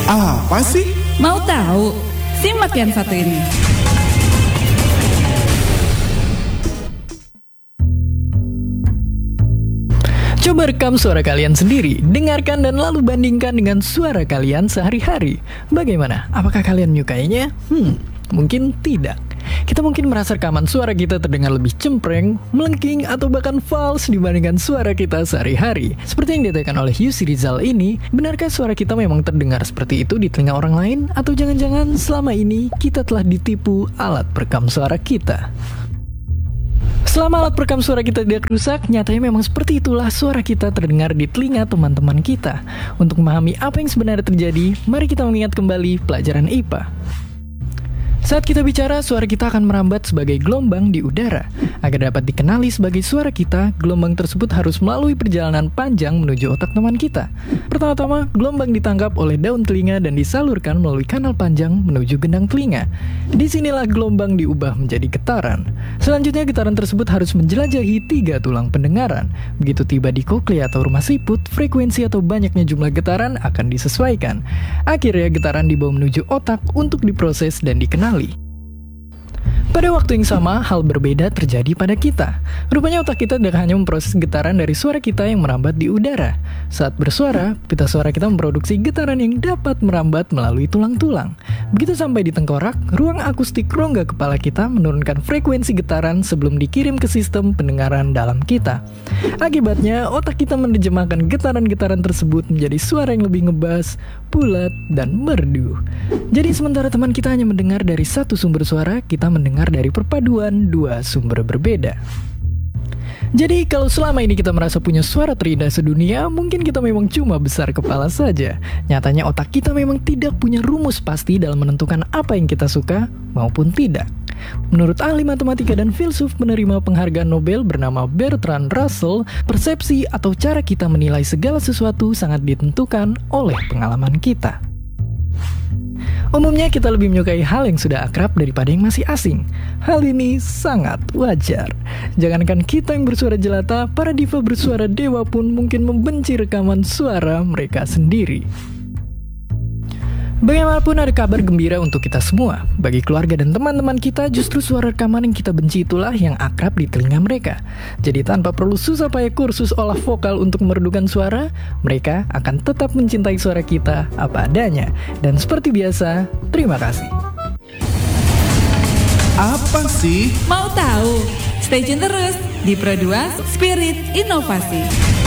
Apa sih? Mau tahu? Simak yang satu ini. Coba rekam suara kalian sendiri, dengarkan dan lalu bandingkan dengan suara kalian sehari-hari. Bagaimana? Apakah kalian menyukainya? Mungkin tidak. Kita mungkin merasa rekaman suara kita terdengar lebih cempreng, melengking, atau bahkan false dibandingkan suara kita sehari-hari. Seperti yang dikatakan oleh Yusri Rizal ini, benarkah suara kita memang terdengar seperti itu di telinga orang lain? Atau jangan-jangan selama ini kita telah ditipu alat perekam suara kita? Selama alat perekam suara kita tidak rusak, nyatanya memang seperti itulah suara kita terdengar di telinga teman-teman kita. Untuk memahami apa yang sebenarnya terjadi, mari kita mengingat kembali pelajaran IPA. Saat kita bicara, suara kita akan merambat sebagai gelombang di udara. Agar dapat dikenali sebagai suara kita, gelombang tersebut harus melalui perjalanan panjang menuju otak teman kita. Pertama-tama, gelombang ditangkap oleh daun telinga dan disalurkan melalui kanal panjang menuju gendang telinga. Disinilah gelombang diubah menjadi getaran. Selanjutnya, getaran tersebut harus menjelajahi 3 tulang pendengaran. Begitu tiba di koklea atau rumah siput, frekuensi atau banyaknya jumlah getaran akan disesuaikan. Akhirnya, getaran dibawa menuju otak untuk diproses dan dikenali. Pada waktu yang sama, hal berbeda terjadi pada kita. Rupanya otak kita tidak hanya memproses getaran dari suara kita yang merambat di udara. Saat bersuara, pita suara kita memproduksi getaran yang dapat merambat melalui tulang-tulang. Begitu sampai di tengkorak, ruang akustik rongga kepala kita menurunkan frekuensi getaran sebelum dikirim ke sistem pendengaran dalam kita. Akibatnya, otak kita menerjemahkan getaran-getaran tersebut menjadi suara yang lebih ngebas, bulat, dan merdu. Jadi sementara teman kita hanya mendengar dari satu sumber suara, kita mendengar dari perpaduan 2 sumber berbeda. Jadi kalau selama ini kita merasa punya suara terindah sedunia, mungkin kita memang cuma besar kepala saja. Nyatanya otak kita memang tidak punya rumus pasti dalam menentukan apa yang kita suka maupun tidak. Menurut ahli matematika dan filsuf penerima penghargaan Nobel bernama Bertrand Russell, persepsi atau cara kita menilai segala sesuatu sangat ditentukan oleh pengalaman kita. Umumnya kita lebih menyukai hal yang sudah akrab daripada yang masih asing. Hal ini sangat wajar. Jangankan kita yang bersuara jelata, para diva bersuara dewa pun mungkin membenci rekaman suara mereka sendiri. Bagaimanapun ada kabar gembira untuk kita semua. Bagi keluarga dan teman-teman kita, justru suara rekaman yang kita benci itulah yang akrab di telinga mereka. Jadi tanpa perlu susah payah kursus olah vokal untuk meredukan suara, mereka akan tetap mencintai suara kita apa adanya. Dan seperti biasa, terima kasih. Apa sih? Mau tahu? Stay tune terus di Pro2 Spirit Inovasi.